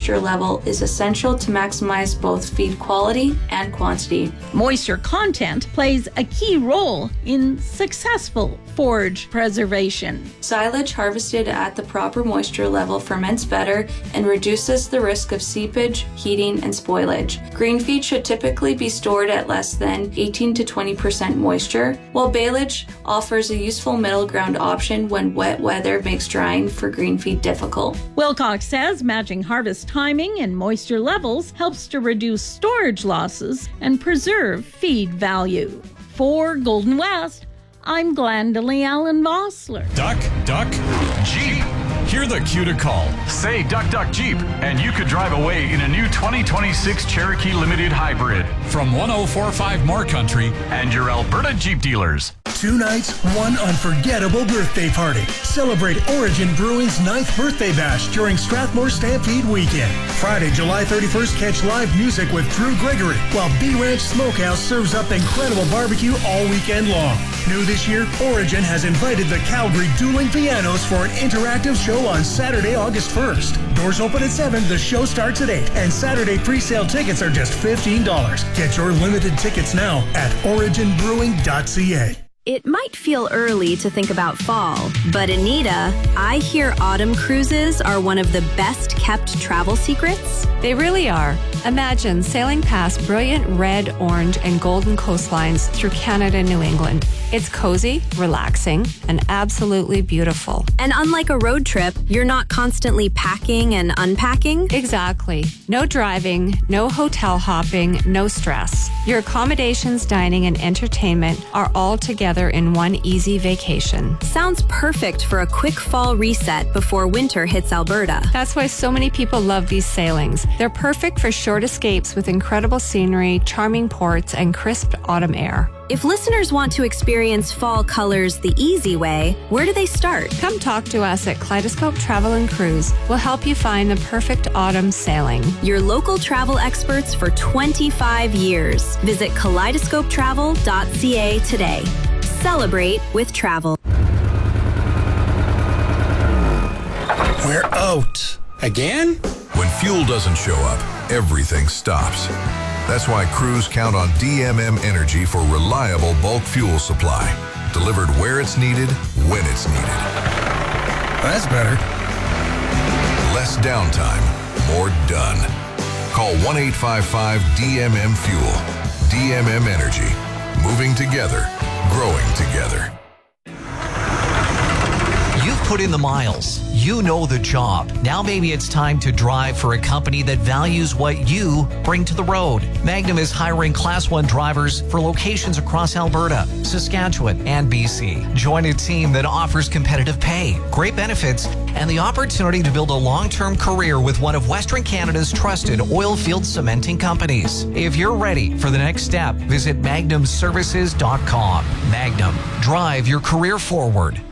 moisture level is essential to maximize both feed quality and quantity. Moisture content plays a key role in successful forage preservation. Silage harvested at the proper moisture level ferments better and reduces the risk of seepage, heating, and spoilage. Green feed should typically be stored at less than 18 to 20% moisture, while baleage offers a useful middle ground option when wet weather makes drying for green feed difficult. Wilcox says matching harvest timing and moisture levels helps to reduce storage losses and preserve feed value. For Golden West, I'm Glendalee Allen Vossler. Duck, duck, Jeep. Hear the cue to call. Say Duck Duck Jeep, and you could drive away in a new 2026 Cherokee Limited Hybrid. From 1045 More Country and your Alberta Jeep dealers. 2 nights, 1 unforgettable birthday party. Celebrate Origin Brewing's 9th birthday bash during Strathmore Stampede Weekend. Friday, July 31st, catch live music with Drew Gregory, while B-Ranch Smokehouse serves up incredible barbecue all weekend long. New this year, Origin has invited the Calgary Dueling Pianos for an interactive show on Saturday, August 1st. Doors open at 7, the show starts at 8, and Saturday pre-sale tickets are just $15. Get your limited tickets now at originbrewing.ca. It might feel early to think about fall, but Anita, I hear autumn cruises are one of the best kept travel secrets. They really are. Imagine sailing past brilliant red, orange, and golden coastlines through Canada and New England. It's cozy, relaxing, and absolutely beautiful. And unlike a road trip, you're not constantly packing and unpacking. Exactly. No driving, no hotel hopping, no stress. Your accommodations, dining, and entertainment are all together in one easy vacation. Sounds perfect for a quick fall reset before winter hits Alberta. That's why so many people love these sailings. They're perfect for short escapes with incredible scenery, charming ports, and crisp autumn air. If listeners want to experience fall colors the easy way, where do they start? Come talk to us at Kaleidoscope Travel and Cruise. We'll help you find the perfect autumn sailing. Your local travel experts for 25 years. Visit kaleidoscopetravel.ca today. Celebrate with travel. We're out. Again? When fuel doesn't show up, everything stops. That's why crews count on DMM Energy for reliable bulk fuel supply. Delivered where it's needed, when it's needed. That's better. Less downtime, more done. Call 1-855-DMM-FUEL. DMM Energy. Moving together, growing together. You've put in the miles. You know the job. Now maybe it's time to drive for a company that values what you bring to the road. Magnum is hiring Class 1 drivers for locations across Alberta, Saskatchewan, and BC. Join a team that offers competitive pay, great benefits, and the opportunity to build a long-term career with one of Western Canada's trusted oil field cementing companies. If you're ready for the next step, visit magnumservices.com. Magnum, drive your career forward.